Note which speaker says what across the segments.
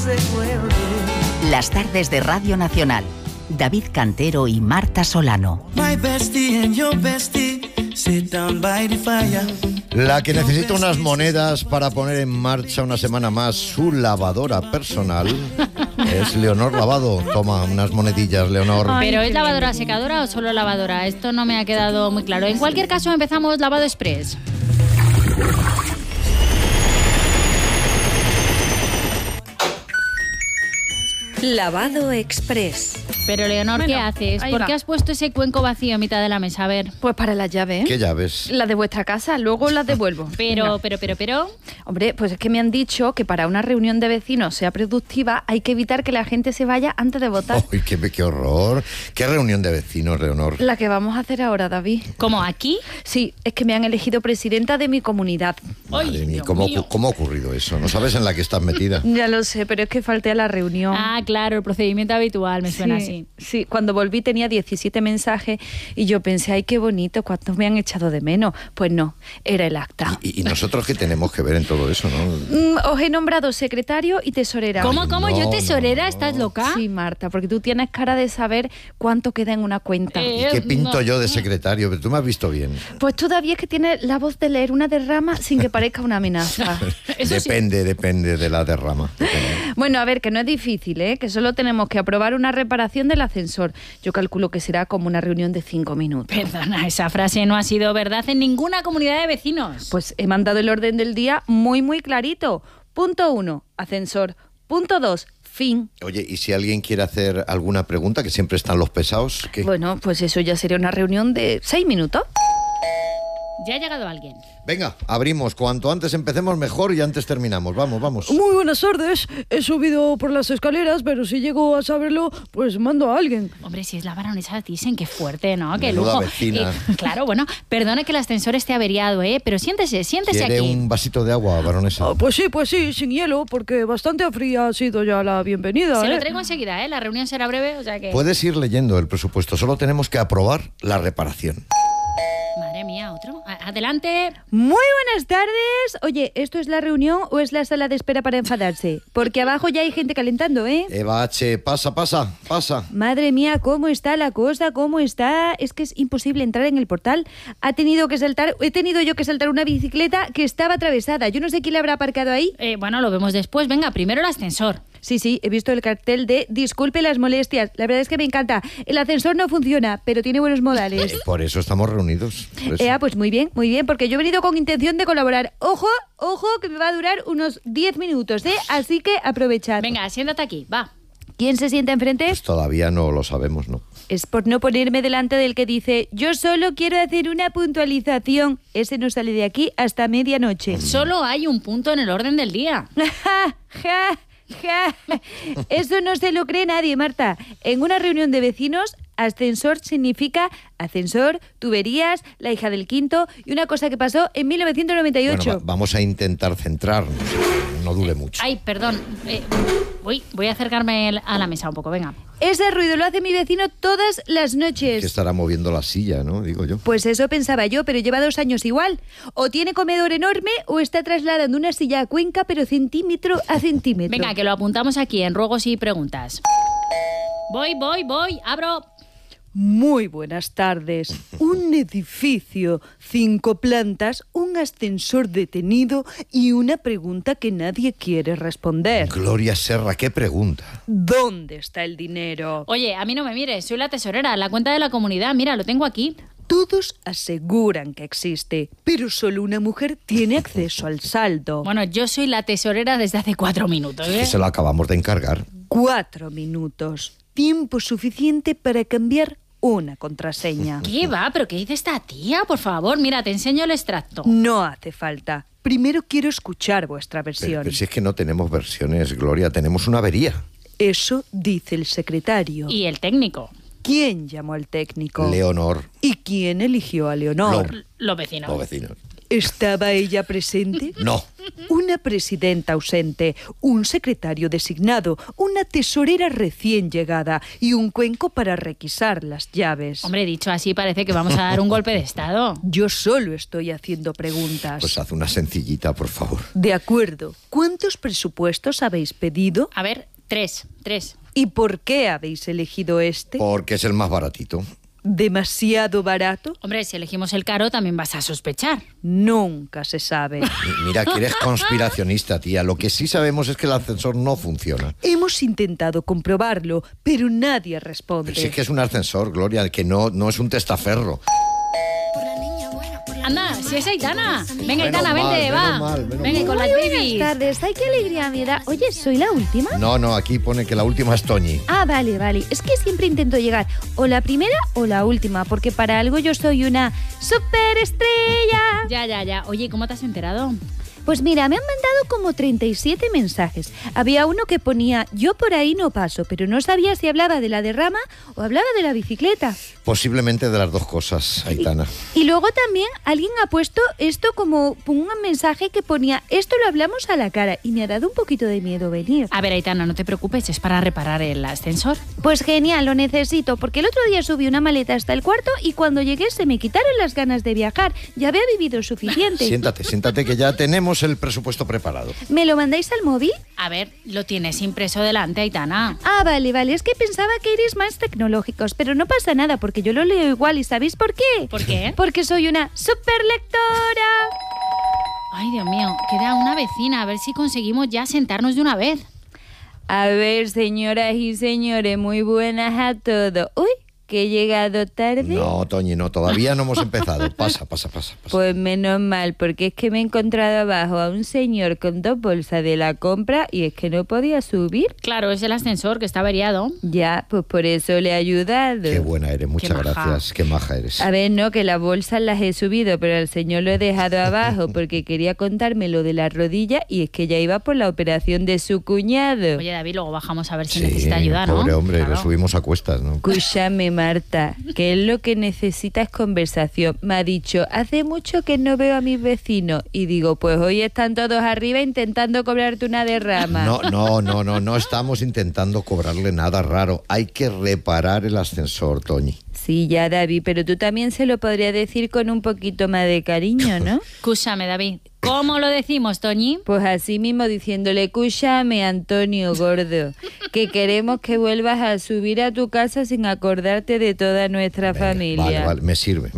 Speaker 1: Las tardes de Radio Nacional. David Cantero y Marta Solano.
Speaker 2: La que necesita unas monedas para poner en marcha una semana más su lavadora personal es Leonor Lavado. Toma unas monedillas, Leonor.
Speaker 3: ¿Pero es lavadora secadora o solo lavadora? Esto no me ha quedado muy claro. En cualquier caso, empezamos Lavado Express.
Speaker 4: Lavado Express.
Speaker 3: Pero Leonor, ¿qué haces? ¿Por qué has puesto ese cuenco vacío a mitad de la mesa? A ver.
Speaker 5: Pues para las llaves.
Speaker 2: ¿Qué llaves?
Speaker 5: Las de vuestra casa, luego las devuelvo.
Speaker 3: Pero.
Speaker 5: Hombre, pues es que me han dicho que para una reunión de vecinos sea productiva hay que evitar que la gente se vaya antes de votar.
Speaker 2: ¡Uy, qué horror! ¿Qué reunión de vecinos, Leonor?
Speaker 5: La que vamos a hacer ahora, David.
Speaker 3: ¿Cómo, aquí?
Speaker 5: Sí, es que me han elegido presidenta de mi comunidad.
Speaker 2: Madre mía, ¿cómo ha ocurrido eso? ¿No sabes en la que estás metida?
Speaker 5: Ya lo sé, pero es que falté a la reunión.
Speaker 3: Ah, claro, el procedimiento habitual, me suena así.
Speaker 5: Sí, cuando volví tenía 17 mensajes y yo pensé, ay, qué bonito, ¿cuántos me han echado de menos? Pues no, era el acta.
Speaker 2: ¿Y nosotros qué tenemos que ver en todo eso, no?
Speaker 5: Os he nombrado secretario y tesorera.
Speaker 3: ¿Cómo?
Speaker 2: No,
Speaker 3: ¿Yo tesorera?
Speaker 2: no.
Speaker 3: ¿Estás loca?
Speaker 5: Sí, Marta, porque tú tienes cara de saber cuánto queda en una cuenta.
Speaker 2: ¿Y qué pinto yo de secretario? Pero tú me has visto bien.
Speaker 5: Pues todavía es que tienes la voz de leer una derrama sin que parezca una amenaza.
Speaker 2: Depende de la derrama. Depende.
Speaker 5: Bueno, a ver, que no es difícil, ¿eh? Que solo tenemos que aprobar una reparación del ascensor. Yo calculo que será como una reunión de 5 minutos.
Speaker 3: Perdona, esa frase no ha sido verdad en ninguna comunidad de vecinos.
Speaker 5: Pues he mandado el orden del día muy clarito. Punto 1, ascensor. Punto 2, fin.
Speaker 2: Oye, ¿y si alguien quiere hacer alguna pregunta, que siempre están los pesados? ¿Qué?
Speaker 5: Bueno, pues eso ya sería una reunión de 6 minutos.
Speaker 3: Ya ha llegado alguien.
Speaker 2: Venga, abrimos. Cuanto antes empecemos, mejor, y antes terminamos. Vamos.
Speaker 6: Muy buenas tardes. He subido por las escaleras, pero si llego a saberlo, pues mando a alguien.
Speaker 3: Hombre, si es la baronesa Thyssen, qué fuerte, ¿no? Qué
Speaker 2: Menuda
Speaker 3: lujo.
Speaker 2: vecina.
Speaker 3: Claro, bueno, perdone que el ascensor esté averiado, pero siéntese
Speaker 2: ¿Quiere
Speaker 3: aquí.
Speaker 2: un vasito de agua, baronesa?
Speaker 6: Pues sí, sin hielo, porque bastante fría ha sido ya la bienvenida.
Speaker 3: Se lo traigo enseguida, la reunión será breve, o sea que...
Speaker 2: Puedes ir leyendo el presupuesto, solo tenemos que aprobar la reparación.
Speaker 3: Madre mía, otro. Adelante.
Speaker 5: Muy buenas tardes. Oye, ¿esto es la reunión o es la sala de espera para enfadarse? Porque abajo ya hay gente calentando, ¿eh?
Speaker 2: Eva H., pasa.
Speaker 5: Madre mía, ¿cómo está la cosa? ¿Cómo está? Es que es imposible entrar en el portal. He tenido yo que saltar una bicicleta que estaba atravesada. Yo no sé quién la habrá aparcado ahí.
Speaker 3: Bueno, lo vemos después. Venga, primero el ascensor.
Speaker 5: Sí, he visto el cartel de disculpe las molestias. La verdad es que me encanta. El ascensor no funciona, pero tiene buenos modales.
Speaker 2: Por eso estamos reunidos.
Speaker 5: Pues muy bien, porque yo he venido con intención de colaborar. Ojo, que me va a durar unos 10 minutos, ¿eh? Así que aprovechad.
Speaker 3: Venga, siéntate aquí, va.
Speaker 5: ¿Quién se sienta enfrente?
Speaker 2: Pues todavía no lo sabemos, ¿no?
Speaker 5: Es por no ponerme delante del que dice yo solo quiero hacer una puntualización. Ese no sale de aquí hasta medianoche.
Speaker 3: Solo hay un punto en el orden del día.
Speaker 5: Eso no se lo cree nadie, Marta. En una reunión de vecinos, ascensor significa ascensor, tuberías, la hija del quinto y una cosa que pasó en 1998.
Speaker 2: Bueno, vamos a intentar centrarnos. No dure mucho.
Speaker 3: Ay, perdón. Voy a acercarme a la mesa un poco, venga.
Speaker 5: Ese ruido lo hace mi vecino todas las noches.
Speaker 2: Que estará moviendo la silla, ¿no? Digo yo.
Speaker 5: Pues eso pensaba yo, pero lleva 2 años igual. O tiene comedor enorme o está trasladando una silla a Cuenca, pero centímetro a centímetro.
Speaker 3: Venga, que lo apuntamos aquí en ruegos y preguntas. Voy, abro.
Speaker 6: Muy buenas tardes. Un edificio, 5 plantas, un ascensor detenido y una pregunta que nadie quiere responder.
Speaker 2: Gloria Serra, ¿qué pregunta?
Speaker 6: ¿Dónde está el dinero?
Speaker 3: Oye, a mí no me mires, soy la tesorera, la cuenta de la comunidad, mira, lo tengo aquí.
Speaker 6: Todos aseguran que existe, pero solo una mujer tiene acceso al saldo.
Speaker 3: Bueno, yo soy la tesorera desde hace 4 minutos,
Speaker 2: Que se lo acabamos de encargar.
Speaker 6: 4 minutos. Tiempo suficiente para cambiar una contraseña.
Speaker 3: ¿Qué va? ¿Pero qué dice esta tía? Por favor, mira, te enseño el extracto.
Speaker 6: No hace falta. Primero quiero escuchar vuestra versión.
Speaker 2: Pero si es que no tenemos versiones, Gloria, tenemos una avería.
Speaker 6: Eso dice el secretario.
Speaker 3: Y el técnico.
Speaker 6: ¿Quién llamó al técnico?
Speaker 2: Leonor.
Speaker 6: ¿Y quién eligió a Leonor?
Speaker 3: Los vecinos.
Speaker 2: Los vecinos.
Speaker 6: ¿Estaba ella presente?
Speaker 2: No.
Speaker 6: una presidenta ausente, un secretario designado, una tesorera recién llegada y un cuenco para requisar las llaves.
Speaker 3: Hombre, dicho así parece que vamos a dar un golpe de estado.
Speaker 6: Yo solo estoy haciendo preguntas.
Speaker 2: Pues haz una sencillita, por favor.
Speaker 6: De acuerdo. ¿Cuántos presupuestos habéis pedido?
Speaker 3: A ver, tres.
Speaker 6: ¿Y por qué habéis elegido este?
Speaker 2: Porque es el más baratito.
Speaker 6: ¿Demasiado barato?
Speaker 3: Hombre, si elegimos el caro también vas a sospechar.
Speaker 6: Nunca se sabe.
Speaker 2: Mira que eres conspiracionista, tía. Lo que sí sabemos es que el ascensor no funciona.
Speaker 6: Hemos intentado comprobarlo, pero nadie responde.
Speaker 2: Pero sí que es un ascensor, Gloria, que no es un testaferro.
Speaker 3: Anda, si es Aitana. Venga,
Speaker 2: Menos
Speaker 3: Aitana,
Speaker 2: mal,
Speaker 3: vente,
Speaker 2: menos
Speaker 3: va.
Speaker 2: mal, menos
Speaker 3: Venga, y
Speaker 2: mal.
Speaker 3: con las
Speaker 5: Buenas
Speaker 3: babies.
Speaker 5: tardes, ay, qué alegría me da. Oye, ¿soy la última?
Speaker 2: No, aquí pone que la última es Toñi.
Speaker 5: Ah, vale. Es que siempre intento llegar o la primera o la última, porque para algo yo soy una superestrella.
Speaker 3: Ya. Oye, ¿cómo te has enterado?
Speaker 5: Pues mira, me han mandado como 37 mensajes. Había uno que ponía, yo por ahí no paso, pero no sabía si hablaba de la derrama o hablaba de la bicicleta.
Speaker 2: Posiblemente de las dos cosas, Aitana.
Speaker 5: Y luego también alguien ha puesto esto como un mensaje que ponía, esto lo hablamos a la cara, y me ha dado un poquito de miedo venir.
Speaker 3: A ver, Aitana, no te preocupes, es para reparar el ascensor.
Speaker 5: Pues genial, lo necesito, porque el otro día subí una maleta hasta el cuarto y cuando llegué se me quitaron las ganas de viajar. Ya había vivido suficiente.
Speaker 2: Siéntate, que ya tenemos el presupuesto preparado.
Speaker 5: ¿Me lo mandáis al móvil?
Speaker 3: A ver, lo tienes impreso delante, Aitana.
Speaker 5: Ah, vale, es que pensaba que erais más tecnológicos, pero no pasa nada porque yo lo leo igual y ¿sabéis por qué?
Speaker 3: ¿Por qué?
Speaker 5: Porque soy una superlectora.
Speaker 3: Ay, Dios mío, queda una vecina, a ver si conseguimos ya sentarnos de una vez.
Speaker 5: A ver, señoras y señores, muy buenas a todos. Uy, que he llegado tarde.
Speaker 2: No, Toñi, no, todavía no hemos empezado. Pasa.
Speaker 5: Pues menos mal, porque es que me he encontrado abajo a un señor con 2 bolsas de la compra y es que no podía subir.
Speaker 3: Claro, es el ascensor que está averiado.
Speaker 5: Ya, pues por eso le he ayudado.
Speaker 2: Qué buena eres, muchas
Speaker 3: Qué maja.
Speaker 2: gracias. Qué maja eres.
Speaker 5: A ver, no, que las bolsas las he subido, pero al señor lo he dejado abajo porque quería contarme lo de la rodilla y es que ya iba por la operación de su cuñado.
Speaker 3: Oye, David, luego bajamos a ver si
Speaker 2: Sí,
Speaker 3: necesita ayuda, ¿no?
Speaker 2: pobre hombre,
Speaker 3: Claro.
Speaker 2: le subimos a cuestas, ¿no?
Speaker 5: Escúchame, Marta, que es lo que necesita es conversación. Me ha dicho, hace mucho que no veo a mis vecinos. Y digo, pues hoy están todos arriba intentando cobrarte una derrama.
Speaker 2: No estamos intentando cobrarle nada raro. Hay que reparar el ascensor, Toñi.
Speaker 5: Sí, ya, David, pero tú también se lo podrías decir con un poquito más de cariño, ¿no?
Speaker 3: Escúchame, David. ¿Cómo lo decimos, Toñi?
Speaker 5: Pues así mismo diciéndole, escúchame, Antonio Gordo, que queremos que vuelvas a subir a tu casa sin acordarte de toda nuestra familia.
Speaker 2: Vale, me sirve.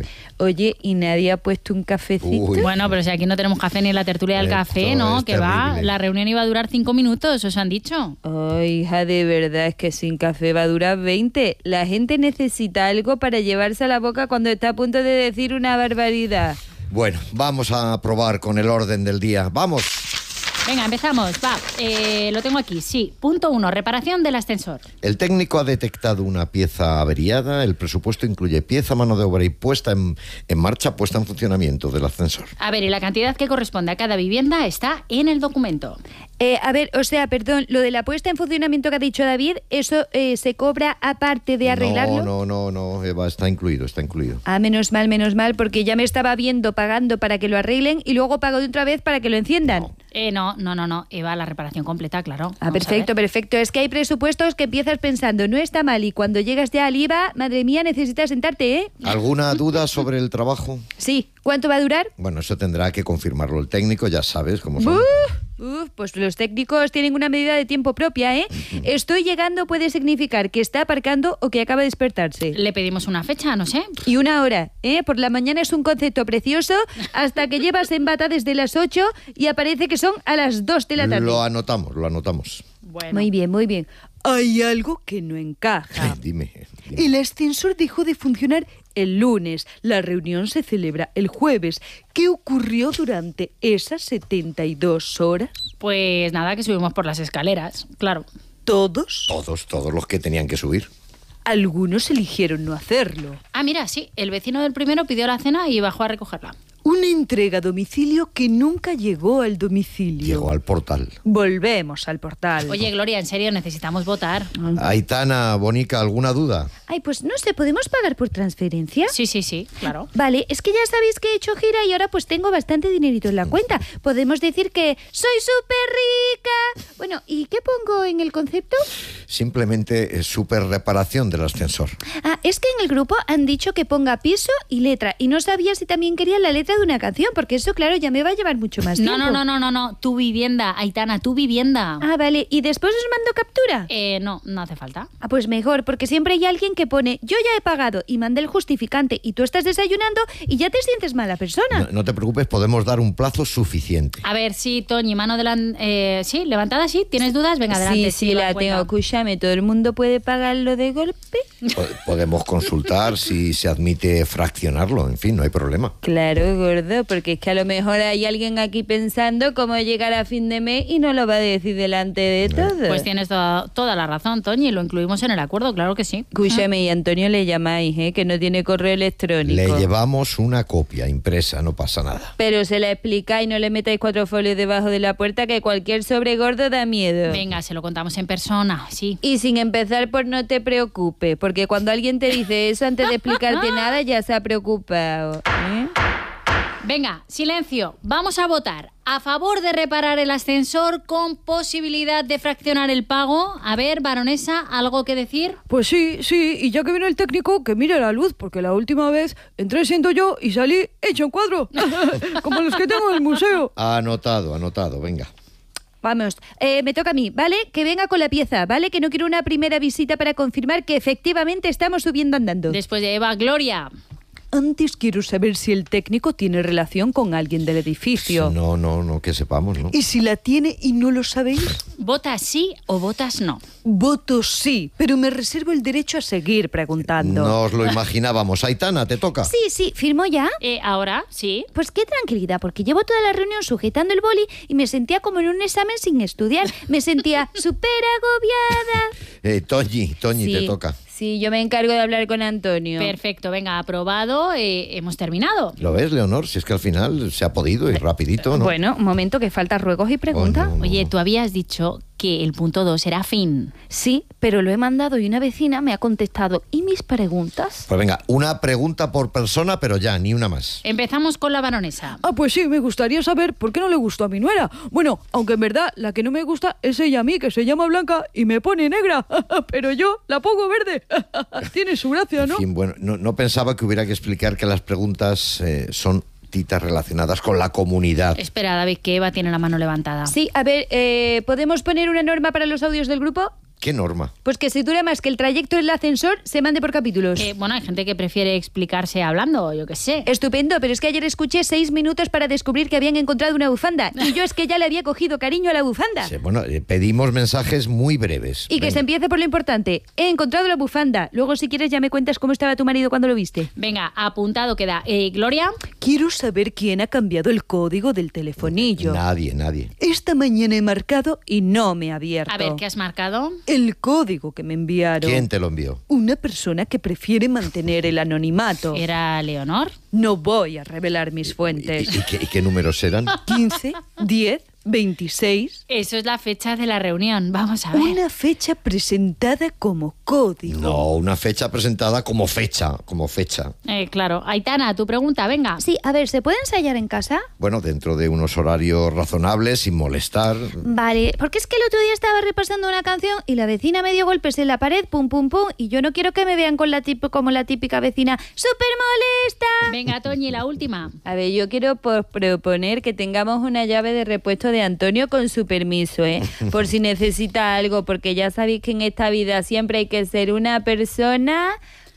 Speaker 5: Oye, ¿y nadie ha puesto un cafecito?
Speaker 2: Uy.
Speaker 3: Bueno, pero si aquí no tenemos café ni la tertulia del café,
Speaker 2: Esto
Speaker 3: ¿no?
Speaker 2: es
Speaker 3: Que va,
Speaker 2: terrible.
Speaker 3: la reunión iba a durar 5 minutos, os han dicho.
Speaker 5: Ay, hija, de verdad, es que sin café va a durar 20. La gente necesita algo para llevarse a la boca cuando está a punto de decir una barbaridad.
Speaker 2: Bueno, vamos a probar con el orden del día. ¡Vamos!
Speaker 3: Venga, empezamos. Va, lo tengo aquí, sí. Punto 1, reparación del ascensor.
Speaker 2: El técnico ha detectado una pieza averiada. El presupuesto incluye pieza, mano de obra y puesta en marcha, puesta en funcionamiento del ascensor.
Speaker 3: A ver, y la cantidad que corresponde a cada vivienda está en el documento.
Speaker 5: A ver, o sea, perdón, lo de la puesta en funcionamiento que ha dicho David, ¿eso se cobra aparte de arreglarlo?
Speaker 2: No, Eva, está incluido.
Speaker 5: Ah, menos mal, porque ya me estaba viendo pagando para que lo arreglen y luego pago de otra vez para que lo enciendan.
Speaker 3: No, Eva, la reparación completa, claro.
Speaker 5: Ah,
Speaker 3: Vamos a ver.
Speaker 5: perfecto. Es que hay presupuestos que empiezas pensando, no está mal, y cuando llegas ya al IVA, madre mía, necesitas sentarte, ¿eh?
Speaker 2: ¿Alguna duda sobre el trabajo?
Speaker 5: Sí. ¿Cuánto va a durar?
Speaker 2: Bueno, eso tendrá que confirmarlo el técnico, ya sabes cómo son.
Speaker 5: Pues los técnicos tienen una medida de tiempo propia, ¿eh? Estoy llegando puede significar que está aparcando o que acaba de despertarse.
Speaker 3: Le pedimos una fecha, no sé.
Speaker 5: Y 1 hora, ¿eh? Por la mañana es un concepto precioso hasta que llevas en bata desde las 8 y aparece que son a las 2 de la tarde.
Speaker 2: Lo anotamos.
Speaker 3: Bueno.
Speaker 5: Muy bien.
Speaker 6: Hay algo que no encaja.
Speaker 2: Dime.
Speaker 6: El ascensor dejó de funcionar el lunes. La reunión se celebra el jueves. ¿Qué ocurrió durante esas 72 horas?
Speaker 3: Pues nada, que subimos por las escaleras, claro.
Speaker 6: ¿Todos?
Speaker 2: Todos los que tenían que subir.
Speaker 6: Algunos eligieron no hacerlo.
Speaker 3: Ah, mira, sí, el vecino del primero pidió la cena y bajó a recogerla.
Speaker 6: Una entrega a domicilio que nunca llegó al domicilio.
Speaker 2: Llegó al portal.
Speaker 6: Volvemos al portal.
Speaker 3: Oye, Gloria, en serio, necesitamos votar.
Speaker 2: Aitana, Bonica, ¿alguna duda?
Speaker 5: Ay, pues no sé, ¿podemos pagar por transferencia?
Speaker 3: Sí, claro.
Speaker 5: Vale, es que ya sabéis que he hecho gira y ahora pues tengo bastante dinerito en la cuenta. Podemos decir que soy súper rica. Bueno, ¿y qué pongo en el concepto?
Speaker 2: Simplemente super reparación del ascensor.
Speaker 5: Ah, es que en el grupo han dicho que ponga piso y letra. Y no sabía si también querían la letra de una canción, porque eso, claro, ya me va a llevar mucho más tiempo.
Speaker 3: No. Tu vivienda, Aitana, tu vivienda.
Speaker 5: Ah, vale. ¿Y después os mando captura?
Speaker 3: No hace falta.
Speaker 5: Ah, pues mejor, porque siempre hay alguien que pone yo ya he pagado y manda el justificante y tú estás desayunando y ya te sientes mala persona.
Speaker 2: No te preocupes, podemos dar un plazo suficiente.
Speaker 3: A ver, sí, Toñi, mano delante. Sí, levantada, sí. ¿Tienes dudas? Venga, adelante.
Speaker 5: Sí, la tengo. Escúchame, ¿todo el mundo puede pagarlo de golpe?
Speaker 2: Podemos consultar si se admite fraccionarlo, en fin, no hay problema.
Speaker 5: Claro, gordo, porque es que a lo mejor hay alguien aquí pensando cómo llegar a fin de mes y no lo va a decir delante de todo.
Speaker 3: Pues tienes toda la razón, Toñi, lo incluimos en el acuerdo, claro que sí.
Speaker 5: Escúchame, y Antonio le llamáis, que no tiene correo electrónico.
Speaker 2: Le llevamos una copia impresa, no pasa nada.
Speaker 5: Pero se la explicáis y no le metáis 4 folios debajo de la puerta, que cualquier sobregordo da miedo.
Speaker 3: Venga, se lo contamos en persona, sí.
Speaker 5: Y sin empezar por no te preocupes, porque cuando alguien te dice eso antes de explicarte nada ya se ha preocupado.
Speaker 3: Venga, silencio. Vamos a votar a favor de reparar el ascensor con posibilidad de fraccionar el pago. A ver, baronesa, ¿algo que decir?
Speaker 6: Pues sí, y ya que viene el técnico, que mire la luz, porque la última vez entré siendo yo y salí hecho en cuadro, como los que tengo en el museo.
Speaker 2: Anotado, venga.
Speaker 5: Vamos, me toca a mí, ¿vale? Que venga con la pieza, ¿vale? Que no quiero una primera visita para confirmar que efectivamente estamos subiendo andando.
Speaker 3: Después de Eva, Gloria.
Speaker 6: Antes quiero saber si el técnico tiene relación con alguien del edificio.
Speaker 2: No, que sepamos, ¿no?
Speaker 6: ¿Y si la tiene y no lo sabéis?
Speaker 3: ¿Votas sí o votas no?
Speaker 6: Voto sí, pero me reservo el derecho a seguir preguntando.
Speaker 2: Nos lo imaginábamos. Aitana, ¿te toca?
Speaker 5: Sí, ¿firmó ya?
Speaker 3: ¿Ahora? Sí.
Speaker 5: Pues qué tranquilidad, porque llevo toda la reunión sujetando el boli y me sentía como en un examen sin estudiar. Me sentía súper agobiada.
Speaker 2: Toñi,
Speaker 5: Sí.
Speaker 2: te toca.
Speaker 5: Sí, yo me encargo de hablar con Antonio.
Speaker 3: Perfecto, venga, aprobado. Hemos terminado.
Speaker 2: ¿Lo ves, Leonor? Si es que al final se ha podido y rapidito, ¿no?
Speaker 5: Bueno, un momento, que falta ruegos y preguntas.
Speaker 2: No.
Speaker 3: Oye, tú habías dicho que el punto 2 era fin.
Speaker 5: Sí, pero lo he mandado y una vecina me ha contestado. ¿Y mis preguntas?
Speaker 2: Pues venga, una pregunta por persona, pero ya, ni una más.
Speaker 3: Empezamos con la baronesa.
Speaker 6: Ah, pues sí, me gustaría saber por qué no le gustó a mi nuera. Bueno, aunque en verdad la que no me gusta es ella a mí, que se llama Blanca y me pone negra. Pero yo la pongo verde. Tiene su gracia, ¿no?
Speaker 2: En fin, bueno, no pensaba que hubiera que explicar que las preguntas son titas relacionadas con la comunidad.
Speaker 3: Espera, David, que Eva tiene la mano levantada.
Speaker 5: Sí, a ver, ¿podemos poner una norma para los audios del grupo?
Speaker 2: ¿Qué norma?
Speaker 5: Pues que si dura más que el trayecto del ascensor, se mande por capítulos.
Speaker 3: Bueno, hay gente que prefiere explicarse hablando, yo qué sé.
Speaker 5: Estupendo, pero es que ayer escuché 6 minutos para descubrir que habían encontrado una bufanda. Y yo es que ya le había cogido cariño a la bufanda.
Speaker 2: Sí, bueno, pedimos mensajes muy breves.
Speaker 5: Y que se empiece por lo importante. He encontrado la bufanda. Luego, si quieres, ya me cuentas cómo estaba tu marido cuando lo viste.
Speaker 3: Venga, apuntado queda. Gloria.
Speaker 6: Quiero saber quién ha cambiado el código del telefonillo.
Speaker 2: Nadie.
Speaker 6: Esta mañana he marcado y no me ha abierto.
Speaker 3: A ver, ¿qué has marcado?
Speaker 6: El código que me enviaron.
Speaker 2: ¿Quién te lo envió?
Speaker 6: Una persona que prefiere mantener el anonimato.
Speaker 3: ¿Era Leonor?
Speaker 6: No voy a revelar mis fuentes.
Speaker 2: ¿Y qué números eran?
Speaker 6: 15, 10, 26.
Speaker 3: Eso es la fecha de la reunión. Vamos a ver.
Speaker 6: Una fecha presentada como código.
Speaker 2: No, una fecha presentada como fecha.
Speaker 3: Claro. Aitana, tu pregunta, venga.
Speaker 5: Sí, a ver, ¿se puede ensayar en casa?
Speaker 2: Bueno, dentro de unos horarios razonables, sin molestar.
Speaker 5: Vale, porque es que el otro día estaba repasando una canción y la vecina me dio golpes en la pared, pum, pum, pum, y yo no quiero que me vean como la típica vecina súper molesta.
Speaker 3: Venga, Toñi, la última.
Speaker 5: A ver, yo quiero proponer que tengamos una llave de repuesto de Antonio con su permiso, por si necesita algo, porque ya sabéis que en esta vida siempre hay que ser una persona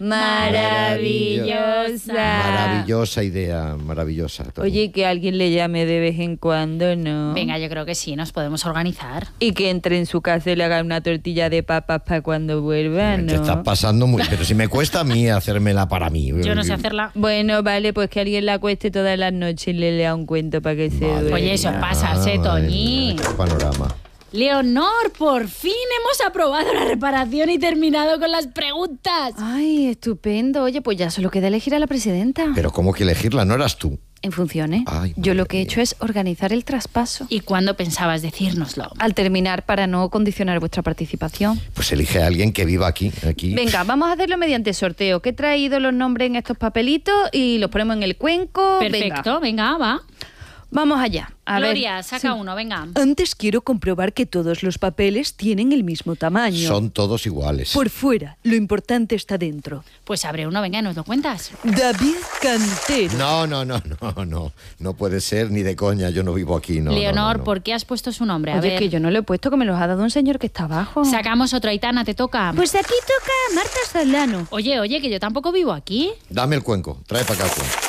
Speaker 5: maravillosa.
Speaker 2: Maravillosa idea, maravillosa. Toñi.
Speaker 5: Oye, que alguien le llame de vez en cuando, ¿no?
Speaker 3: Venga, yo creo que sí, nos podemos organizar.
Speaker 5: Y que entre en su casa y le haga una tortilla de papas para cuando vuelva, ¿no?
Speaker 2: Te estás pasando muy... Pero si me cuesta a mí hacérmela para mí.
Speaker 3: Yo no sé hacerla.
Speaker 5: Bueno, vale, pues que alguien la cueste todas las noches y le lea un cuento para que se duerma.
Speaker 3: Oye, eso pásase, Toñi.
Speaker 2: Qué panorama.
Speaker 3: Leonor, por fin hemos aprobado la reparación y terminado con las preguntas.
Speaker 5: Ay, estupendo. Oye, pues ya solo queda elegir a la presidenta.
Speaker 2: Pero ¿cómo que elegirla? ¿No eras tú?
Speaker 5: En funciones.
Speaker 2: Ay,
Speaker 5: Yo lo
Speaker 2: madre
Speaker 5: que he
Speaker 2: mía.
Speaker 5: hecho es organizar el traspaso.
Speaker 3: ¿Y cuándo pensabas decírnoslo?
Speaker 5: Al terminar, para no condicionar vuestra participación.
Speaker 2: Pues elige a alguien que viva aquí.
Speaker 5: Venga, vamos a hacerlo mediante sorteo. Que he traído los nombres en estos papelitos y los ponemos en el cuenco.
Speaker 3: Perfecto, venga, va.
Speaker 5: Vamos allá. A
Speaker 3: Gloria,
Speaker 5: ver.
Speaker 3: saca uno, venga.
Speaker 6: Antes quiero comprobar que todos los papeles tienen el mismo tamaño.
Speaker 2: Son todos iguales.
Speaker 6: Por fuera, lo importante está dentro.
Speaker 3: Pues abre uno, venga, y nos lo cuentas.
Speaker 6: David Cantero.
Speaker 2: No puede ser ni de coña, yo no vivo aquí, no.
Speaker 3: Leonor,
Speaker 2: no.
Speaker 3: ¿por qué has puesto su nombre? A
Speaker 5: Oye,
Speaker 3: ver.
Speaker 5: que yo no lo he puesto, que me los ha dado un señor que está abajo.
Speaker 3: Sacamos otro, Aitana, te toca.
Speaker 5: Pues aquí toca Marta Solano.
Speaker 3: Oye, que yo tampoco vivo aquí.
Speaker 2: Dame el cuenco, trae para acá el cuenco.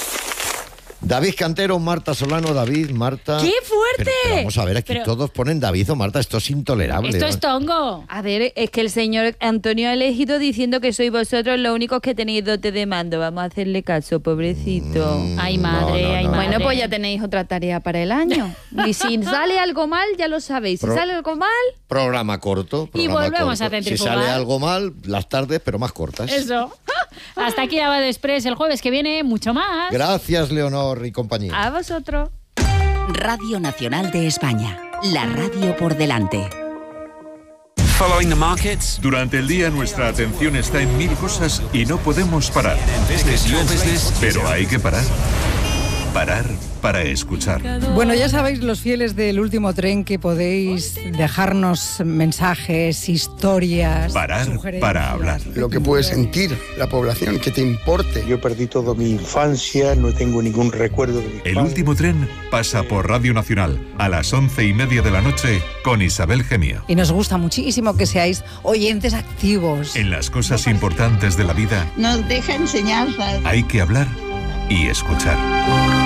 Speaker 2: David Cantero, Marta Solano, David, Marta...
Speaker 3: ¡Qué fuerte!
Speaker 2: Pero vamos a ver, aquí
Speaker 3: Pero-
Speaker 2: todos ponen David o Marta, esto es intolerable.
Speaker 3: Esto
Speaker 2: ¿no?
Speaker 3: es tongo.
Speaker 5: A ver, es que el señor Antonio ha elegido diciendo que sois vosotros los únicos que tenéis dote de mando. Vamos a hacerle caso, pobrecito.
Speaker 3: Ay, madre, ay, madre.
Speaker 5: Bueno, pues ya tenéis otra tarea para el año. Y si sale algo mal, ya lo sabéis. Si
Speaker 2: Pro-
Speaker 5: sale algo mal,
Speaker 2: Programa corto.
Speaker 3: Y
Speaker 2: programa
Speaker 3: volvemos
Speaker 2: corto.
Speaker 3: a centrifugar.
Speaker 2: Si sale algo mal, las tardes, pero más cortas.
Speaker 3: Eso. Hasta aquí Lavado Express. El jueves que viene, mucho más.
Speaker 2: Gracias, Leonor y compañía.
Speaker 5: a vosotros.
Speaker 1: Radio Nacional de España. La radio por delante.
Speaker 7: Following the markets.
Speaker 8: Durante el día nuestra atención está en mil cosas y no podemos parar.
Speaker 7: Business, your business.
Speaker 8: Pero hay que parar. Parar para escuchar.
Speaker 9: Bueno, ya sabéis, los fieles del último tren, que podéis dejarnos mensajes, historias.
Speaker 8: Parar
Speaker 9: sugerencias.
Speaker 8: para hablar.
Speaker 10: Lo que puede sentir la población, que te importe.
Speaker 11: Yo perdí toda mi infancia, no tengo ningún recuerdo de mi
Speaker 8: El
Speaker 11: padre.
Speaker 8: último tren pasa por Radio Nacional a las 11:30 de la noche con Isabel Gemio.
Speaker 9: Y nos gusta muchísimo que seáis oyentes activos.
Speaker 8: En las cosas importantes de la vida
Speaker 12: Nos deja enseñanzas.
Speaker 8: hay que hablar y escuchar.